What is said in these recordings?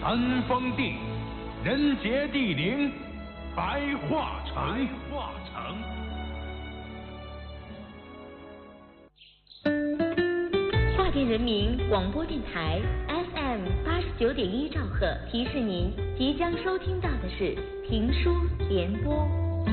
餐封地，人杰地灵，白化城。 华电人民广播电台 FM89.1兆赫提示您，即将收听到的是评书联播。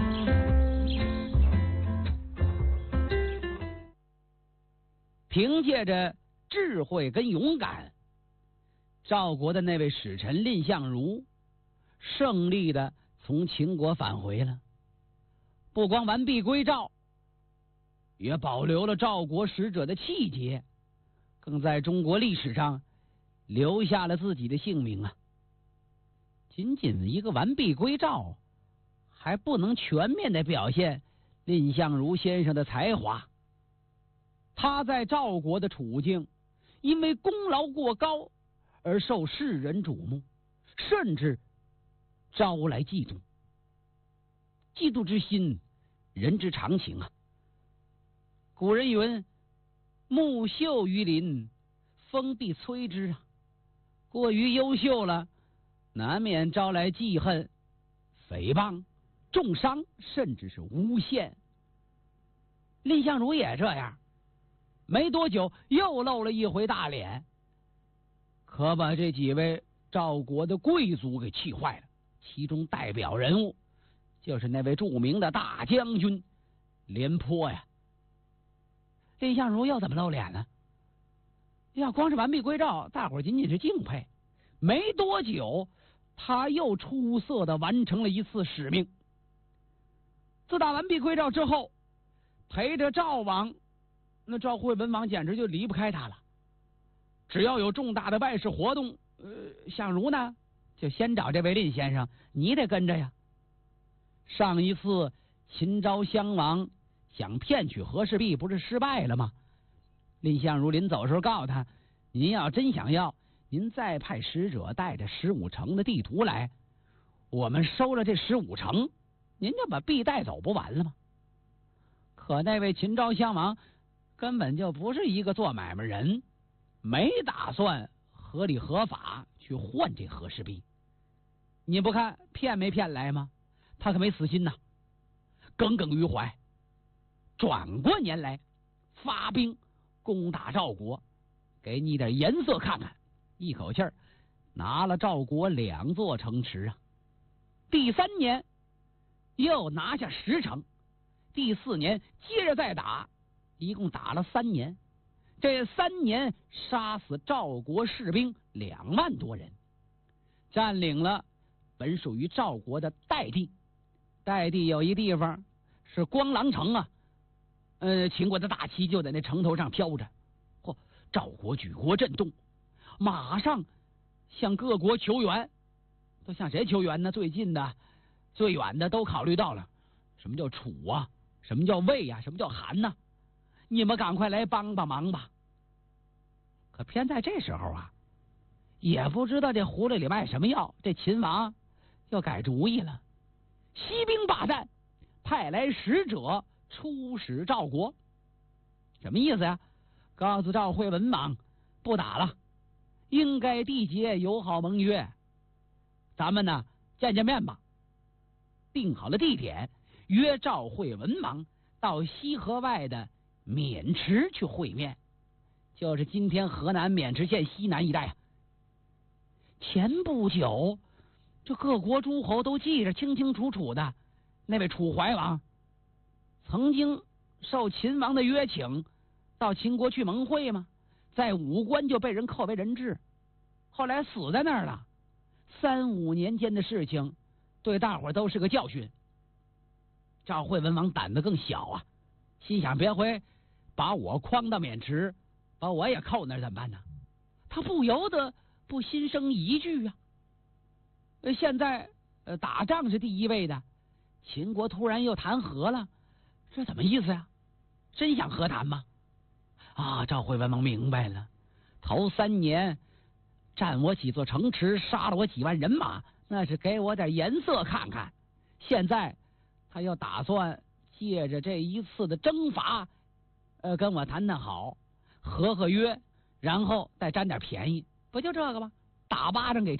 凭借着智慧跟勇敢，赵国的那位使臣蔺相如胜利的从秦国返回了，不光完璧归赵，也保留了赵国使者的气节，更在中国历史上留下了自己的姓名啊！仅仅一个完璧归赵，还不能全面的表现蔺相如先生的才华。他在赵国的处境，因为功劳过高而受世人瞩目，甚至招来嫉妒。嫉妒之心，人之常情啊。古人云：“木秀于林，风必摧之啊。”过于优秀了，难免招来记恨、诽谤、重伤，甚至是诬陷。蔺相如也这样，没多久又露了一回大脸，可把这几位赵国的贵族给气坏了。其中代表人物就是那位著名的大将军廉颇呀。蔺相如又怎么露脸呢？要光是完璧归赵，大伙仅仅是敬佩。没多久，他又出色的完成了一次使命。自打完璧归赵之后，陪着赵王，那赵惠文王简直就离不开他了。只要有重大的外事活动，相如呢就先找这位蔺先生，你得跟着呀。上一次秦昭襄王想骗取和氏璧，不是失败了吗？蔺相如临走的时候告诉他，您要真想要，您再派使者带着15城的地图来，我们收了这15城，您就把璧带走，不完了吗？可那位秦昭襄王根本就不是一个做买卖人，没打算合理合法去换这和氏璧。你不看骗没骗来吗？他可没死心呐，耿耿于怀。转过年来发兵攻打赵国，给你点颜色看看，一口气儿拿了赵国2座城池啊。第3年又拿下10城，第4年接着再打，一共打了3年。这3年杀死赵国士兵2万多人，占领了本属于赵国的代地。代地有一地方是光狼城啊，秦国的大旗就在那城头上飘着。赵国举国震动，马上向各国求援。都向谁求援呢？最近的、最远的都考虑到了，什么叫楚啊，什么叫魏啊，什么叫韩呢？你们赶快来帮帮忙吧。可偏在这时候啊，也不知道这葫芦里卖什么药，这秦王又改主意了，息兵罢战，派来使者出使赵国。什么意思呀？告诉赵惠文王，不打了，应该缔结友好盟约，咱们呢见见面吧。定好了地点，约赵惠文王到西河外的渑池去会面，就是今天河南渑池县西南一带啊。前不久，这各国诸侯都记着清清楚楚的，那位楚怀王曾经受秦王的约请到秦国去盟会吗？在武关就被人扣为人质，后来死在那儿了。3、5年间的事情，对大伙都是个教训。赵惠文王胆子更小啊，心想别回把我诓到渑池，把我也扣那儿怎么办呢？他不由得不心生疑惧啊。现在打仗是第一位的，秦国突然又谈和了，这怎么意思呀？真想和谈吗？赵惠文王明白了，头3年占我几座城池，杀了我几万人马，那是给我点颜色看看。现在他又打算借着这一次的征伐，跟我谈谈好，和约，然后再占点便宜，不就这个吗？打巴掌给